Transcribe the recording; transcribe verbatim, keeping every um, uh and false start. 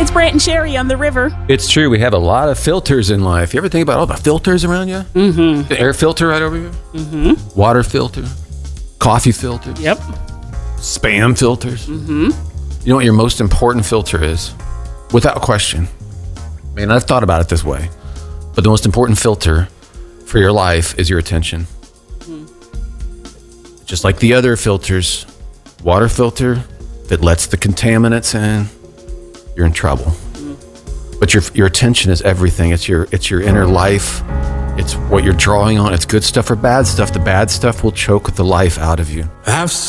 It's Brant and Sherry on the river. It's true. We have a lot of filters in life. You ever think about all the filters around you? Mm-hmm. The air filter right over here? Mm-hmm. Water filter. Coffee filters. Yep. Spam filters. Mm-hmm. You know what your most important filter is? Without question. I mean, I've thought about it this way. But the most important filter for your life is your attention. Mm-hmm. Just like the other filters, water filter that lets the contaminants in, you're in trouble. Mm-hmm. But your your attention is everything. It's your it's your inner life. It's what you're drawing on. It's good stuff or bad stuff. The bad stuff will choke the life out of you. I've